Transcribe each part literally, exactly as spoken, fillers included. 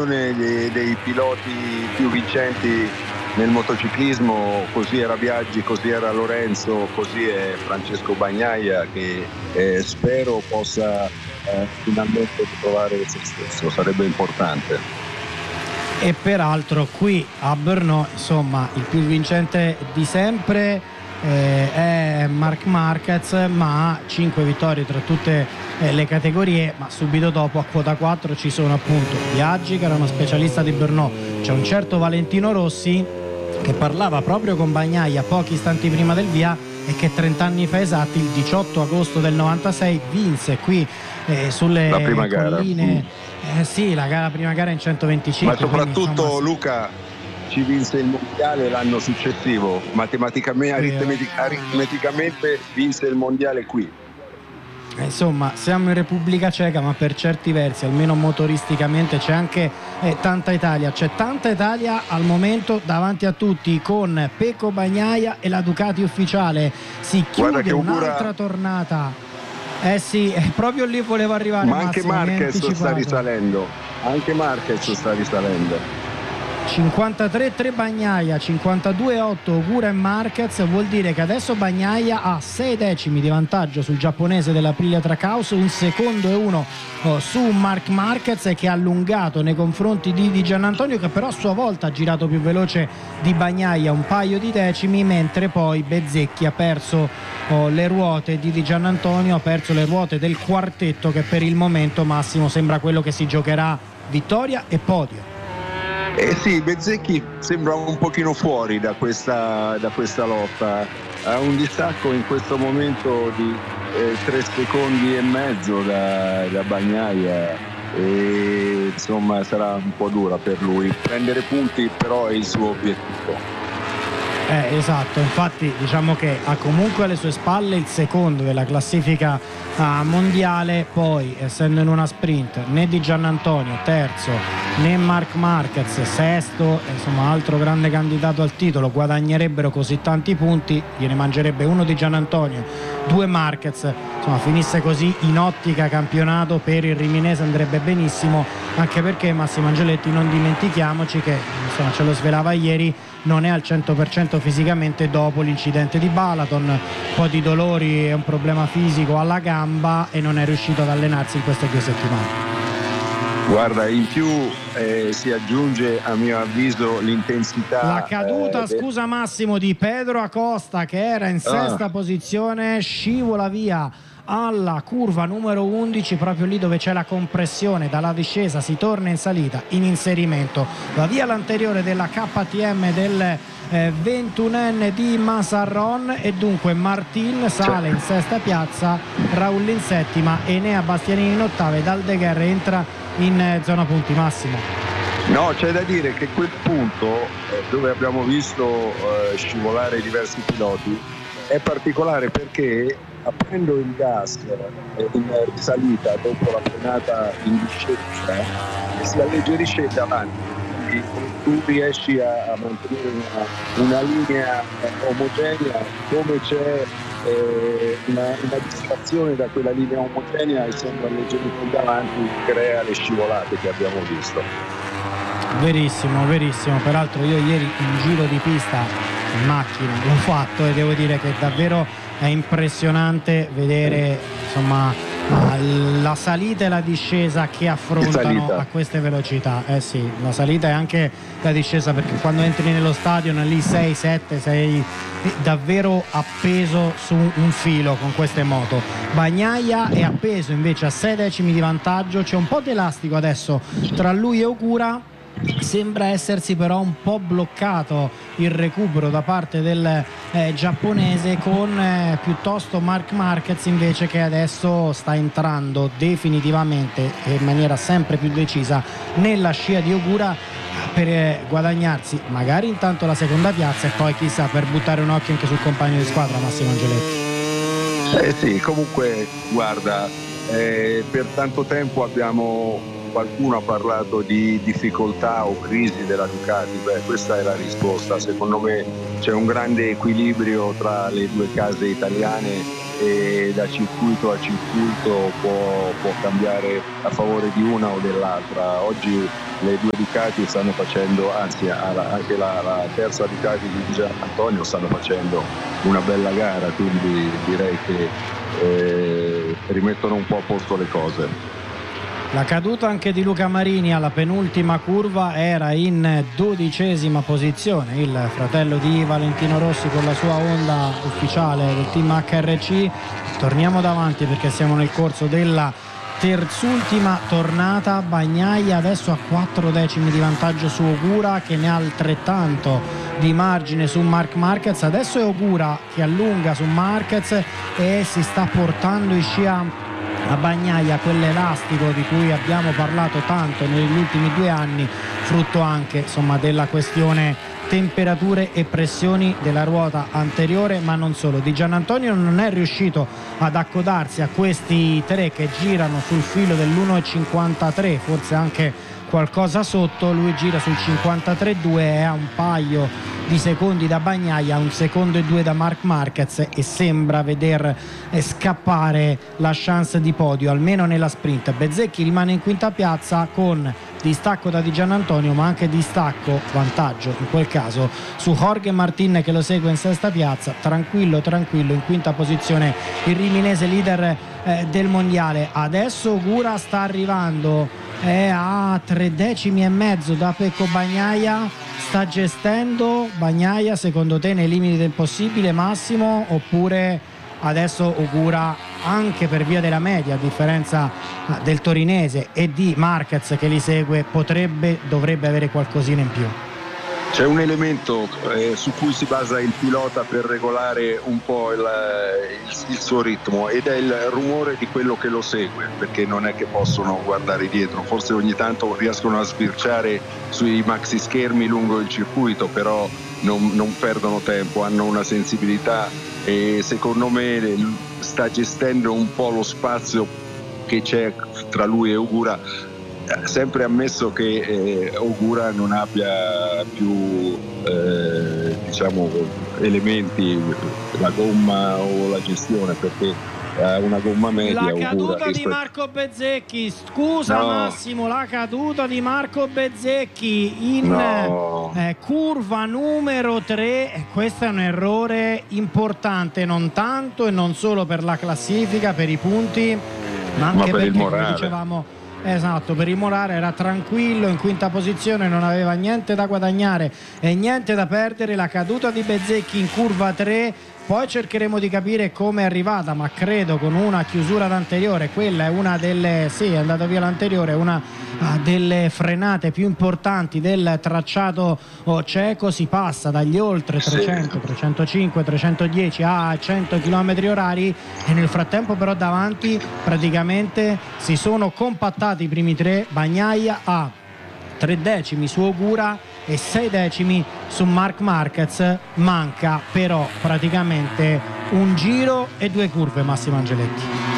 generazione dei, dei piloti più vincenti nel motociclismo, così era Biaggi, così era Lorenzo, così è Francesco Bagnaia, che eh, spero possa eh, finalmente trovare se stesso, sarebbe importante. E peraltro qui a Brno, insomma, il più vincente di sempre eh, è Marc Marquez, ma ha cinque vittorie tra tutte eh, le categorie, ma subito dopo a quota quattro ci sono appunto Biaggi, che era uno specialista di Brno, c'è un certo Valentino Rossi che parlava proprio con Bagnaia pochi istanti prima del via e che trent'anni fa esatti, il diciotto agosto del novantasei, vinse qui eh, sulle la prima colline gara. eh, sì, la gara, prima gara in centoventicinque, ma soprattutto quindi, insomma, Luca ci vinse il mondiale l'anno successivo, matematicamente, aritmetic- aritmeticamente vinse il mondiale qui. Insomma, siamo in Repubblica Ceca, ma per certi versi, almeno motoristicamente, c'è anche eh, tanta Italia. C'è tanta Italia al momento davanti a tutti, con Pecco Bagnaia e la Ducati ufficiale. Si chiude un'altra tornata. Eh sì, proprio lì volevo arrivare. Ma anche Massimo, Marquez sta risalendo. Anche Marquez sta risalendo. cinquantatré tre Bagnaia, cinquantadue otto Ogura e Marquez, vuol dire che adesso Bagnaia ha sei decimi di vantaggio sul giapponese dell'Aprilia Trackhouse, un secondo e uno oh, su Marc Marquez, che ha allungato nei confronti di Di Giannantonio, che però a sua volta ha girato più veloce di Bagnaia un paio di decimi, mentre poi Bezzecchi ha perso oh, le ruote di Di Giannantonio, ha perso le ruote del quartetto, che per il momento, Massimo, sembra quello che si giocherà vittoria e podio. Eh sì, Bezzecchi sembra un pochino fuori da questa, da questa lotta, ha un distacco in questo momento di eh, tre secondi e mezzo da, da Bagnaia e insomma sarà un po' dura per lui. Prendere punti però è il suo obiettivo. Eh, esatto, infatti diciamo che ha comunque alle sue spalle il secondo della classifica uh, mondiale, poi essendo in una sprint né Di Giannantonio terzo né Marc Marquez sesto, insomma altro grande candidato al titolo, guadagnerebbero così tanti punti, gliene mangerebbe uno Di Giannantonio, due Marquez, insomma finisse così in ottica campionato per il riminese andrebbe benissimo, anche perché Massimo Angeletti, non dimentichiamoci che, insomma, ce lo svelava ieri, non è al cento per cento fisicamente dopo l'incidente di Balaton, un po' di dolori e un problema fisico alla gamba e non è riuscito ad allenarsi in queste due settimane. Guarda, in più eh, si aggiunge a mio avviso l'intensità. La caduta, eh, scusa Massimo, di Pedro Acosta, che era in sesta ah. posizione, scivola via alla curva numero undici, proprio lì dove c'è la compressione, dalla discesa si torna in salita, in inserimento va via l'anteriore della K T M del eh, ventunenne di Masarron, e dunque Martin sale in sesta piazza, Raul in settima, Enea Bastianini in ottava ed Aldeguer entra in eh, zona punti. Massimo. No, c'è da dire che quel punto eh, dove abbiamo visto eh, scivolare diversi piloti è particolare perché aprendo il gas in risalita dopo la frenata in discesa si alleggerisce davanti, quindi tu riesci a, a mantenere una, una linea omogenea, come c'è eh, una, una distrazione da quella linea omogenea, essendo alleggerito davanti crea le scivolate che abbiamo visto. Verissimo, verissimo, peraltro io ieri in giro di pista in macchina l'ho fatto e devo dire che davvero è impressionante vedere, insomma, la salita e la discesa che affrontano a queste velocità. Eh sì, la salita e anche la discesa, perché quando entri nello stadion lì sei sette sei davvero appeso su un filo con queste moto. Bagnaia è appeso invece a sei decimi di vantaggio, c'è un po' di elastico adesso tra lui e Ogura, sembra essersi però un po' bloccato il recupero da parte del eh, giapponese, con eh, piuttosto Marc Marquez invece che adesso sta entrando definitivamente e in maniera sempre più decisa nella scia di Ogura per eh, guadagnarsi magari intanto la seconda piazza e poi chissà per buttare un occhio anche sul compagno di squadra Massimo Angeletti. Eh sì, comunque guarda, eh, per tanto tempo abbiamo qualcuno ha parlato di difficoltà o crisi della Ducati. Beh, questa è la risposta. Secondo me c'è un grande equilibrio tra le due case italiane e da circuito a circuito può, può cambiare a favore di una o dell'altra. Oggi le due Ducati stanno facendo, anzi anche la, la terza Ducati di Gian Antonio stanno facendo una bella gara, quindi direi che eh, rimettono un po' a posto le cose. La caduta anche di Luca Marini alla penultima curva, era in dodicesima posizione il fratello di Valentino Rossi con la sua Honda ufficiale del team H R C. Torniamo davanti perché siamo nel corso della terzultima tornata. Bagnaia adesso a quattro decimi di vantaggio su Ogura, che ne ha altrettanto di margine su Marc Marquez. Adesso è Ogura che allunga su Marquez e si sta portando in scia a Bagnaia quell'elastico di cui abbiamo parlato tanto negli ultimi due anni, frutto anche insomma della questione temperature e pressioni della ruota anteriore, ma non solo. Di Giannantonio non è riuscito ad accodarsi a questi tre che girano sul filo dell'uno e cinquantatré, forse anche qualcosa sotto. Lui gira sul cinquantatré virgola due e ha un paio di secondi da Bagnaia, un secondo e due da Marc Marquez, e sembra veder scappare la chance di podio almeno nella sprint. Bezzecchi rimane in quinta piazza con distacco da Di Giannantonio, ma anche distacco, vantaggio in quel caso, su Jorge Martin che lo segue in sesta piazza. Tranquillo tranquillo in quinta posizione il riminese leader eh, del mondiale. Adesso Ogura sta arrivando, è a tre decimi e mezzo da Pecco Bagnaia. Sta gestendo Bagnaia secondo te nei limiti del possibile, Massimo, oppure adesso Ogura, anche per via della media, a differenza del torinese e di Marquez che li segue, potrebbe, dovrebbe avere qualcosina in più? C'è un elemento eh, su cui si basa il pilota per regolare un po' il, il, il suo ritmo, ed è il rumore di quello che lo segue, perché non è che possono guardare dietro, forse ogni tanto riescono a sbirciare sui maxi schermi lungo il circuito, però non, non perdono tempo, hanno una sensibilità e secondo me sta gestendo un po' lo spazio che c'è tra lui e Ogura, sempre ammesso che eh, Ogura non abbia più eh, diciamo elementi, la gomma o la gestione, perché ha una gomma media. La caduta Ogura, di rispetto... Marco Bezzecchi, scusa no. Massimo, la caduta di Marco Bezzecchi in no. eh, curva numero tre, questo è un errore importante, non tanto e non solo per la classifica, per i punti, ma anche ma per perché, il morale. come dicevamo, esatto, per il morale, era tranquillo in quinta posizione, non aveva niente da guadagnare e niente da perdere. La caduta di Bezzecchi in curva tre, poi cercheremo di capire come è arrivata, ma credo con una chiusura d'anteriore. Quella è una delle, sì, è andata via l'anteriore, una ah, delle frenate più importanti del tracciato oh, ceco. Si passa dagli oltre trecento, trecentocinque, trecentodieci a cento chilometri orari, e nel frattempo però davanti praticamente si sono compattati i primi tre. Bagnaia a tre decimi su Ogura e sei decimi su Marc Marquez. Manca però praticamente un giro e due curve, Massimo Angeletti.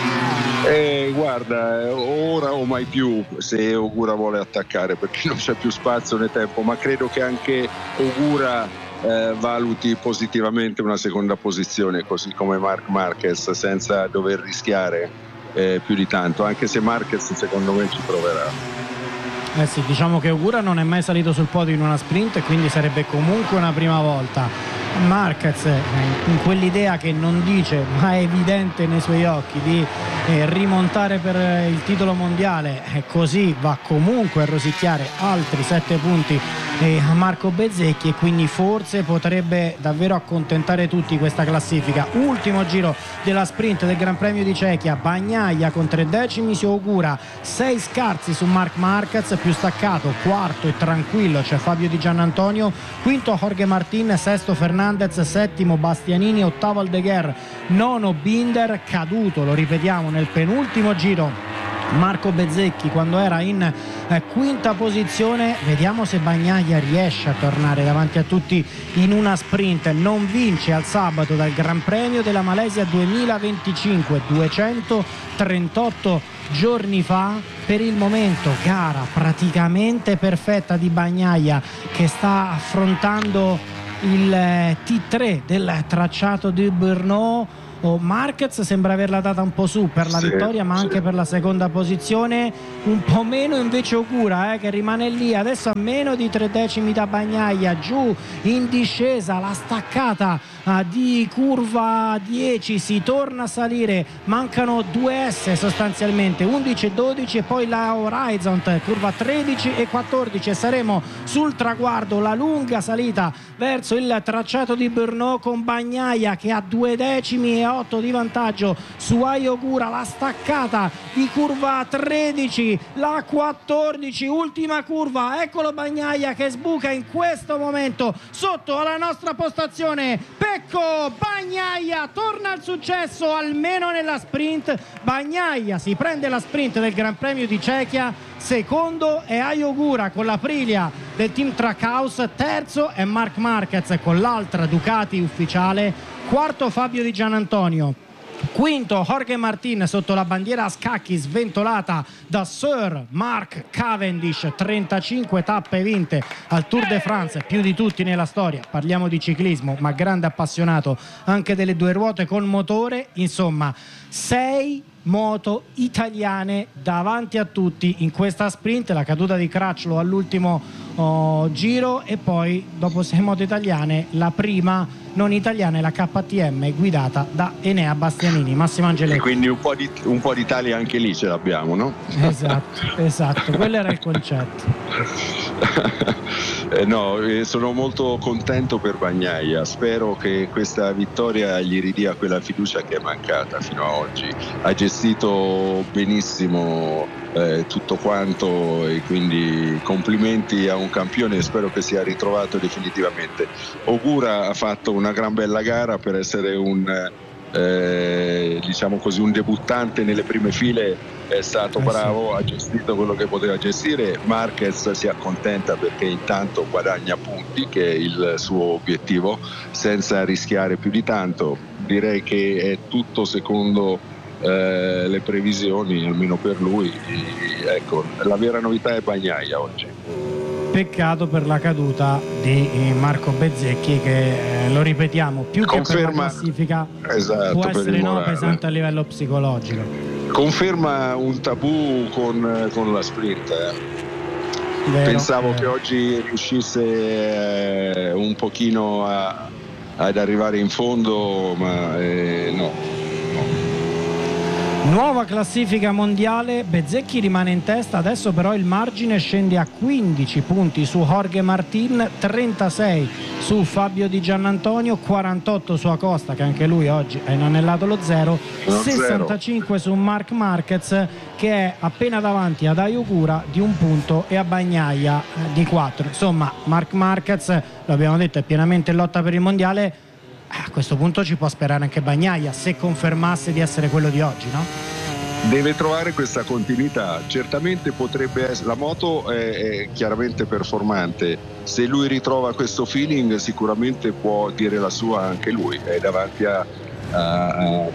Eh, guarda, ora o mai più se Ogura vuole attaccare, perché non c'è più spazio né tempo, ma credo che anche Ogura eh, valuti positivamente una seconda posizione, così come Marc Marquez, senza dover rischiare eh, più di tanto, anche se Marquez secondo me ci proverà. Eh sì, diciamo che Ogura non è mai salito sul podio in una sprint e quindi sarebbe comunque una prima volta. Marquez eh, in quell'idea che non dice, ma è evidente nei suoi occhi, di eh, rimontare per il titolo mondiale, e così va comunque a rosicchiare altri sette punti eh, a Marco Bezzecchi, e quindi forse potrebbe davvero accontentare tutti questa classifica. Ultimo giro della sprint del Gran Premio di Cechia. Bagnaia con tre decimi su Ogura, sei scarsi su Marc Marquez, più staccato quarto e tranquillo c'è Fabio Di Giannantonio, quinto Jorge Martin, sesto Fernandez, settimo Bastianini, ottavo Aldeguer, nono Binder. Caduto, lo ripetiamo, nel penultimo giro Marco Bezzecchi quando era in eh, quinta posizione. Vediamo se Bagnaia riesce a tornare davanti a tutti in una sprint. Non vince al sabato dal Gran Premio della Malesia duemilaventicinque, duecentotrentotto giorni fa. Per il momento gara praticamente perfetta di Bagnaia, che sta affrontando il T tre del tracciato di Brno. oh, Marquez sembra averla data un po' su per la sì, vittoria, ma sì. anche per la seconda posizione, un po' meno invece Ogura, eh, che rimane lì adesso a meno di tre decimi da Bagnaia, giù in discesa, la staccata uh, di curva dieci, si torna a salire, mancano due S sostanzialmente, undici e dodici, e poi la Horizon, curva tredici e quattordici, e saremo sul traguardo, la lunga salita verso il tracciato di Brno con Bagnaia che ha due decimi e otto di vantaggio su Ai Ogura, la staccata di curva tredici, la quattordici, ultima curva, eccolo Bagnaia che sbuca in questo momento sotto alla nostra postazione. Pecco Bagnaia torna al successo almeno nella sprint. Bagnaia si prende la sprint del Gran Premio di Cechia, secondo è Ai Ogura con l'Aprilia del team Trackhouse, terzo è Marc Marquez con l'altra Ducati ufficiale, quarto Fabio Di Giannantonio, quinto Jorge Martin sotto la bandiera a scacchi sventolata da Sir Mark Cavendish, trentacinque tappe vinte al Tour de France, più di tutti nella storia, parliamo di ciclismo, ma grande appassionato anche delle due ruote col motore. Insomma, sei moto italiane davanti a tutti in questa sprint, la caduta di Crutchlow all'ultimo oh, giro, e poi dopo sei moto italiane la prima non italiana è la K T M guidata da Enea Bastianini. Massimo Angeletti. E quindi un po' di, un po' d'Italia anche lì ce l'abbiamo, no? Esatto, esatto, quello era il concetto. eh no, sono molto contento per Bagnaia, spero che questa vittoria gli ridia quella fiducia che è mancata fino a oggi. Ha gestito benissimo eh, tutto quanto, e quindi complimenti a un campione, spero che sia ritrovato definitivamente. Ogura ha fatto una gran bella gara per essere un eh, diciamo così un debuttante nelle prime file, è stato bravo, ha gestito quello che poteva gestire. Marquez si accontenta perché intanto guadagna punti, che è il suo obiettivo, senza rischiare più di tanto. Direi che è tutto secondo eh, le previsioni, almeno per lui. E, ecco, la vera novità è Bagnaia oggi. Peccato per la caduta di Marco Bezzecchi che, eh, lo ripetiamo, più Conferma, che per la classifica, esatto, può essere no, morale. pesante a livello psicologico. Conferma un tabù con, con la sprint. Eh. Vero, Pensavo vero. che oggi riuscisse eh, un pochino a, ad arrivare in fondo, ma eh, no. Nuova classifica mondiale, Bezzecchi rimane in testa, adesso però il margine scende a quindici punti su Jorge Martin, trentasei su Fabio Di Giannantonio, quarantotto su Acosta che anche lui oggi ha inanellato lo zero, Lo sessantacinque zero. su Marc Marquez che è appena davanti ad Ai Ogura di un punto e a Bagnaia eh, di quattro. Insomma, Marc Marquez, lo abbiamo detto, è pienamente in lotta per il mondiale. A questo punto ci può sperare anche Bagnaia, se confermasse di essere quello di oggi, no? Deve trovare questa continuità, certamente potrebbe essere, la moto è, è chiaramente performante, se lui ritrova questo feeling sicuramente può dire la sua anche lui, è davanti a, a, a,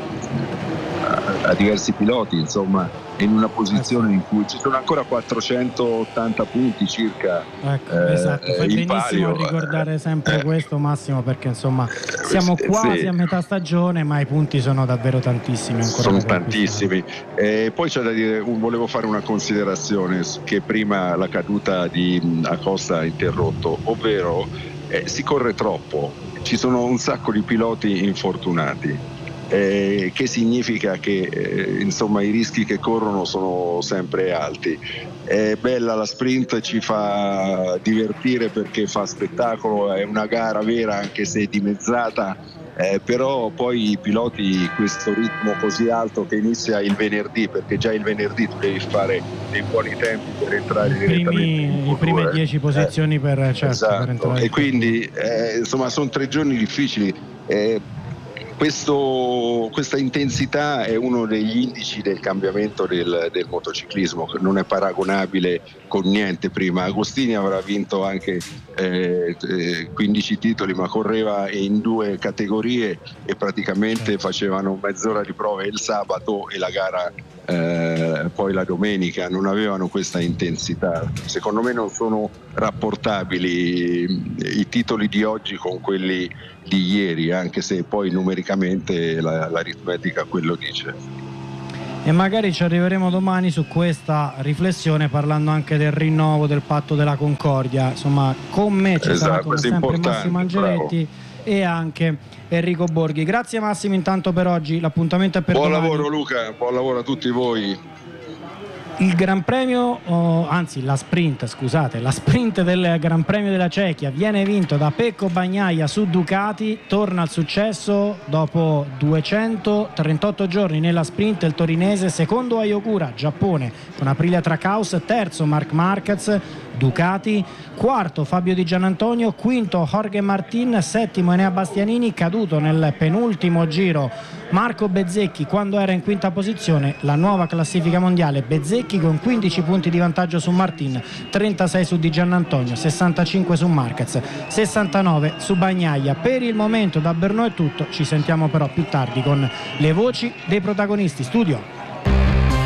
a diversi piloti, insomma è in una posizione in cui ci sono ancora quattrocentottanta punti circa. Ecco, eh, esatto, fai in benissimo palio, a ricordare sempre eh, questo, Massimo, perché insomma siamo sì, quasi sì. a metà stagione, ma i punti sono davvero tantissimi ancora. Sono da tantissimi. E poi c'è da dire, un, volevo fare una considerazione che prima la caduta di Acosta ha interrotto, ovvero eh, si corre troppo, ci sono un sacco di piloti infortunati. Eh, che significa che eh, insomma i rischi che corrono sono sempre alti. È bella la sprint, ci fa divertire perché fa spettacolo, è una gara vera anche se dimezzata, eh, però poi i piloti questo ritmo così alto che inizia il venerdì, perché già il venerdì tu devi fare dei buoni tempi per entrare I direttamente primi, in i prime Q due. dieci posizioni eh, per, certo, esatto. per entrare. E quindi eh, insomma sono tre giorni difficili. Eh, Questo, questa intensità è uno degli indici del cambiamento del, del motociclismo, che non è paragonabile con niente prima. Agostini avrà vinto anche eh, quindici titoli, ma correva in due categorie e praticamente facevano mezz'ora di prove il sabato e la gara eh, poi la domenica. Non avevano questa intensità. Secondo me non sono rapportabili i titoli di oggi con quelli di ieri, anche se poi numericamente la, l'aritmetica quello dice. E magari ci arriveremo domani su questa riflessione, parlando anche del rinnovo del patto della Concordia. Insomma, con me ci sarà come sempre Massimo Angeletti, bravo, e anche Enrico Borghi. Grazie Massimo intanto per oggi, l'appuntamento è per buon domani. Lavoro Luca, buon lavoro a tutti voi. Il Gran Premio, oh, anzi la sprint, scusate, la sprint del Gran Premio della Cechia viene vinto da Pecco Bagnaia su Ducati, torna al successo dopo duecentotrentotto giorni nella sprint il torinese, secondo Ayogura, Giappone, con Aprilia Trackhouse, terzo Marc Marquez, Ducati, quarto Fabio Di Giannantonio, quinto Jorge Martin, settimo Enea Bastianini, caduto nel penultimo giro Marco Bezzecchi quando era in quinta posizione. La nuova classifica mondiale: Bezzecchi con quindici punti di vantaggio su Martin, trentasei su Di Giannantonio, sessantacinque su Marquez, sessantanove su Bagnaia. Per il momento da Brno è tutto, ci sentiamo però più tardi con le voci dei protagonisti. Studio.